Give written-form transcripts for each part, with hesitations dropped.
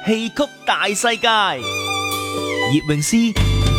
戲曲大世界，葉詠詩。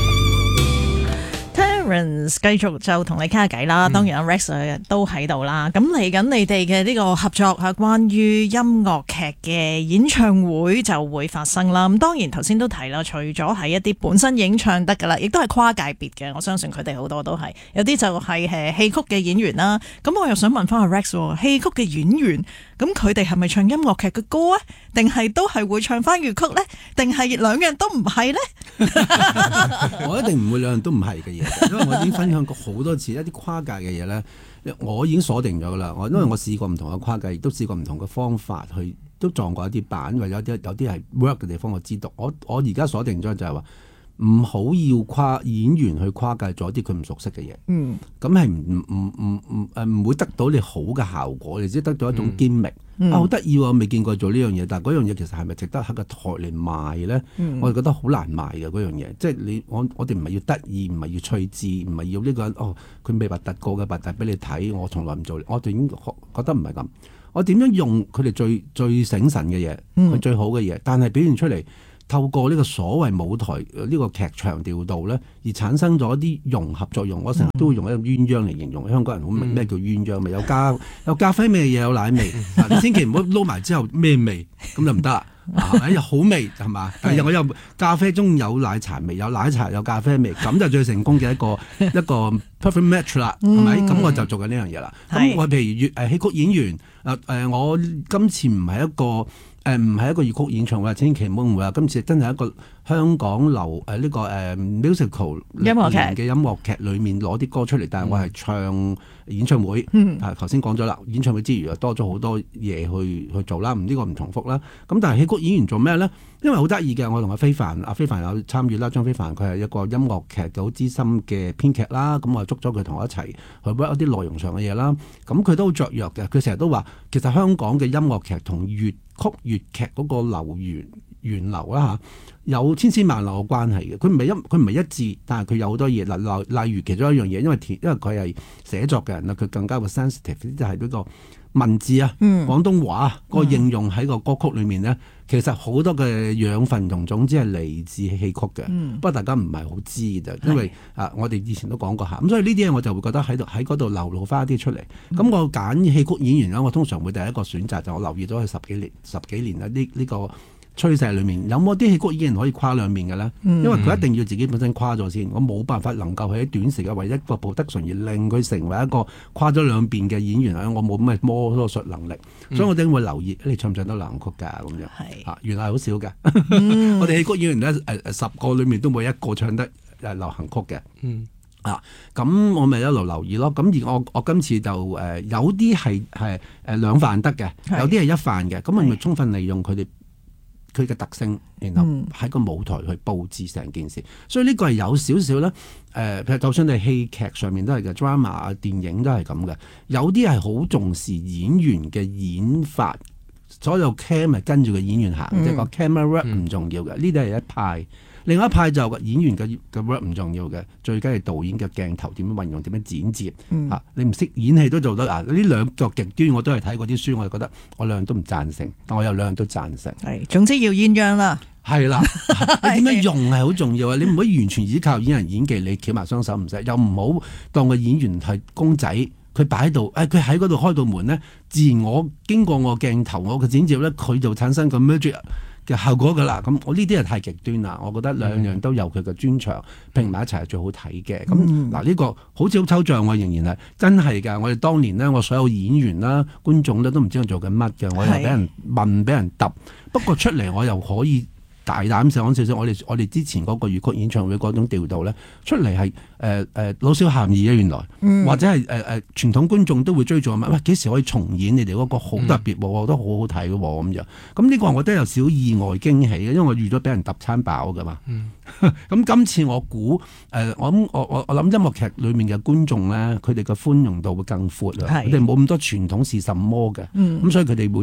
繼續就同你傾下偈啦，當然阿 Rex 都喺度啦。咁嚟緊你哋嘅呢個合作係關於音樂劇嘅演唱會就會發生啦。咁當然頭先都提啦，除咗係一啲本身演唱得噶啦，亦都係跨界別嘅。我相信佢哋好多都係有啲就係戲曲嘅演員啦。咁我又想問翻阿 Rex，戲曲嘅演員咁佢哋係咪唱音樂劇嘅歌啊？定係都係會唱翻粵曲呢？定係兩樣都唔係呢？ 我一定唔會兩樣都唔係嘅嘢，因為我已經分享過好多次一啲跨界嘅嘢咧，我已經鎖定咗噶啦。因為我試過唔同嘅跨界，亦都試過唔同嘅方法去，都撞過一啲板，或者有啲係 work 嘅地方，我知道。我而家鎖定咗就係話，唔好要跨演員去跨界做一啲佢唔熟悉嘅嘢。咁係唔會得到你好嘅效果，你只得到一種堅力。好得意喎！我未見過做呢樣嘢，但係嗰樣嘢其實係咪值得喺個台嚟賣咧？我覺得好難賣嘅嗰樣嘢，即係我哋唔係要得意，唔係要趣致，唔係要呢個人佢未核突過嘅核突俾你睇，我從來唔做，我哋已經覺得唔係咁。我點樣用佢哋最醒神嘅嘢，佢最好嘅嘢，但係表現出嚟。透過呢個所謂舞台呢個劇場調度咧，而產生咗一啲融合作用。我成日都會用一個鴛鴦嚟形容，香港人好明咩叫鴛鴦，咪有咖啡味，又有奶味。你千祈唔好撈埋之後咩味，咁就唔得啦。又好味係嘛？但係我又咖啡中有奶茶味，有奶茶有咖啡味，咁就最成功嘅一個 perfect match 啦，係咪？咁我就做緊呢樣嘢啦。咁我譬如戲曲演員我今次唔係一個粵曲演唱會，千祈唔好誤會啊！今次真係一個香港呢個musical 音樂劇嘅音樂劇裏面攞啲歌出嚟，但係我係唱演唱會。頭先講咗啦，演唱會之餘又多咗好多嘢去做啦，呢個唔重複啦。咁但係戲曲演員做咩咧？因為好得意嘅，我同阿非凡有參與啦。張非凡佢係一個音樂劇嘅好資深嘅編劇啦，咁我捉咗佢同我一齊去 work 一啲內容上嘅嘢啦。咁佢都好雀躍嘅，佢成日都話，其實香港嘅音樂劇同粵劇嗰個源流啦有千絲萬縷嘅關係嘅。佢唔係一致，但係佢有好多嘢。例如其中一樣嘢，因為佢係寫作嘅人啦，佢更加會 sensitive， 就係呢個文字啊，廣東話個應用喺個歌曲裏面咧，其實好多嘅養分同種子係嚟自戲曲嘅。不過大家唔係好知嘅，因為我哋以前都講過下，咁所以呢啲嘢我就會覺得喺嗰度流露翻一啲出嚟。咁我揀戲曲演員咧，我通常會第一個選擇就我留意咗佢十幾年啦，呢個趨勢裏面有冇啲戲曲演員可以跨兩面嘅咧？因為佢一定要自己本身跨咗先，我冇辦法能夠喺短時間為一個 production 而令佢成為一個跨咗兩邊嘅演員。我冇咩魔術能力，所以我哋會留意你唱唔唱得流行曲㗎咁樣。原來係好少嘅。我哋戲曲演員咧10個裏面都冇一個唱得流行曲嘅。咁我咪一路留意咯。咁而我今次就有啲係兩範得嘅，有啲係一範嘅。咁我咪充分利用佢嘅特性，然後喺個舞台去佈置成件事。所以呢個係有少少咧，譬如就算你戲劇上面都係嘅 drama 啊，電影都係咁嘅。有啲係好重視演員嘅演法，所有 cam 係跟住個演員行，即係個 camera work 唔重要嘅。呢啲係一派。另外一派就演員嘅 work 唔重要嘅，最緊係導演嘅鏡頭點樣運用，點樣剪接。你唔識演戲都做得。呢兩個極端我都係睇過啲書，我就覺得我兩樣都唔贊成，但我有兩樣都贊成。 總之要鴛鴦啦。係啦，你點樣用係好重要啊！你唔可以完全依靠演員演技，你翹埋雙手唔使，又唔好當個演員係公仔，佢擺喺度，佢喺嗰度開到門咧，自然我經過我鏡頭，我嘅剪接咧，佢就產生個 magic嘅效果㗎啦。咁我呢啲係太極端啦，我覺得兩樣都有佢嘅專長，拼埋一齊係最好睇嘅。咁呢個好似好抽象，我仍然係真係㗎。我哋當年咧，我所有演員啦、觀眾咧都唔知我做緊乜嘅，我又俾人問、俾人揼，不過出嚟我又可以大膽講少少，我哋之前嗰個粵曲演唱會嗰種調度咧，出嚟係老少咸宜嘅原來，或者係傳統觀眾都會追逐問，喂幾時可以重演你哋嗰個好特別喎，我覺得好好睇嘅喎咁樣。咁呢個我覺得有少意外驚喜嘅，因為我預咗俾人揼餐飽㗎嘛。咁今次我估我諗音樂劇裏面嘅觀眾咧，佢哋嘅寬容度會更闊啊，佢哋冇咁多傳統是什麼嘅，咁所以佢哋會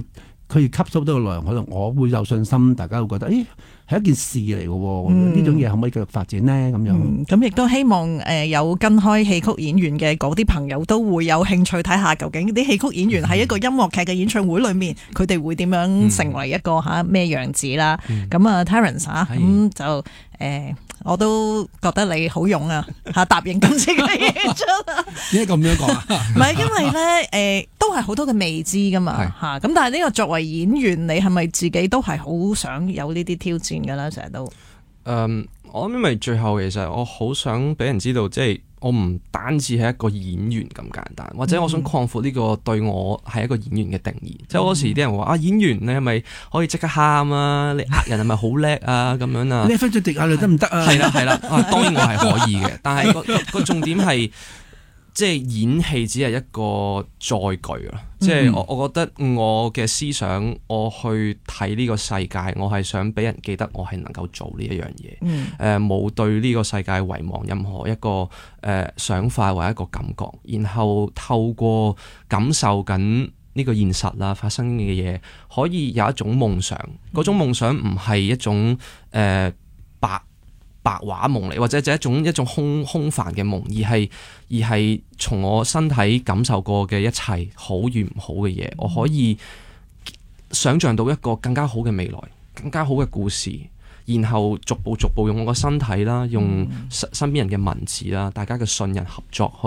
佢吸收到嘅內容，可能我會有信心，大家會覺得，係一件事嚟嘅喎，呢種嘢可唔可以繼續發展呢？咁樣咁亦都希望有跟開戲曲演員嘅嗰啲朋友都會有興趣睇下，究竟啲戲曲演員喺一個音樂劇嘅演唱會裏面，佢哋會點樣成為一個咩樣子啦？咁啊 Terence 咁就我都覺得你好勇啊！答應今次嘅演出啊！ 點解咁樣講啊？ 唔係因為咧都係好多嘅未知噶嘛嚇。咁但係呢個作為演員，你係咪自己都係好想有呢啲挑戰㗎啦？成日都我諗因為最後其實我好想俾人知道，即係我唔單止係一個演員咁簡單，或者我想擴闊呢個對我係一個演員嘅定義。即係好多時啲人話演員你係咪可以即刻喊啊？你呃人係咪好叻啊？咁樣啊？ 你分咗滴眼淚得唔得啊？ 係啦，當然我係可以嘅，但係個重點係。即係演戲只係一個載具啦，即係我覺得我嘅思想，我去睇呢個世界，我係想俾人記得我係能夠做呢一樣嘢，冇對呢個世界遺忘任何一個想法或者一個感覺，然後透過感受緊呢個現實啦發生嘅嘢，可以有一種夢想，嗰種夢想唔係一種白話夢嚟，或者就一種空泛嘅夢，而係從我身體感受過嘅一切好與唔好嘅嘢，我可以想像到一個更加好嘅未來，更加好嘅故事，然後逐步用我個身體啦，用身邊人嘅文字啦，大家嘅信任合作。